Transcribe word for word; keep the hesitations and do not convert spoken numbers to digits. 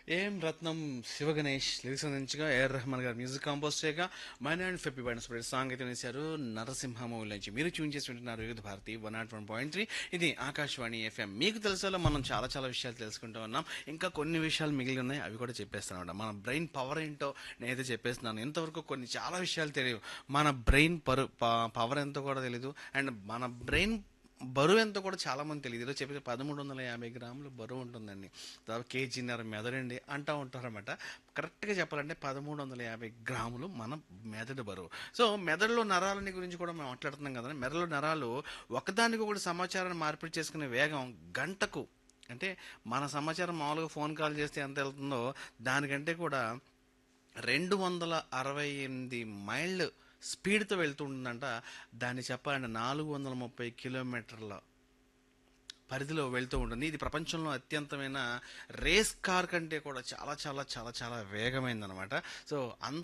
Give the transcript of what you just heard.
ఏం రత్నం శివగణేష్ లిరిక్స్ అందించగా ఏఆర్ రెహమాన్ గారు మ్యూజిక్ కంపోజ్ చేయగా మైన్ అండ్ ఫెప్పి పడిన సాంగ్ అయితే వేశారు నరసింహ మూవీ నుంచి. మీరు ట్యూన్ చేసి వింటున్నారు వివిధ Bharati one not one point three. ఇది ఆకాశవాణి ఎఫ్ఎం. మీకు తెలిసేలా మనం చాలా చాలా విషయాలు తెలుసుకుంటూ ఉన్నాం. ఇంకా కొన్ని విషయాలు మిగిలి ఉన్నాయి, అవి కూడా చెప్పేస్తాను అనమాట. మన బ్రెయిన్ పవర్ ఏంటో నేనైతే చెప్పేస్తున్నాను. ఇంతవరకు కొన్ని చాలా విషయాలు తెలియవు. మన బ్రెయిన్ పరు పవర్ ఎంతో కూడా తెలియదు, అండ్ మన బ్రెయిన్ బరువు ఎంతో కూడా చాలా మంది తెలియదు. ఈరోజు చెప్పేసి పదమూడు వందల యాభై గ్రాములు బరువు ఉంటుందండి. దాదాపు కేజీన్నర మెదడండి అంటూ ఉంటారన్నమాట. కరెక్ట్గా చెప్పాలంటే పదమూడు వందల యాభై గ్రాములు మన మెదడు బరువు. సో మెదడులో నరాలని గురించి కూడా మనం మాట్లాడుతున్నాం కదా. మెదడులో నరాలు ఒకదానికి ఒకటి సమాచారాన్ని మార్పిడి చేసుకునే వేగం గంటకు, అంటే మన సమాచారం మామూలుగా ఫోన్ కాల్ చేస్తే ఎంత వెళ్తుందో దానికంటే కూడా రెండు వందల అరవై ఎనిమిది మైళ్ళు స్పీడ్తో వెళ్తూ ఉంటుందంట. దాన్ని చెప్పాలంటే నాలుగు వందల ముప్పై కిలోమీటర్ల పరిధిలో వెళ్తూ ఉంటుంది. ఇది ప్రపంచంలో అత్యంతమైన రేస్ కార్ కంటే కూడా చాలా చాలా చాలా చాలా వేగమైందనమాట. సో అంత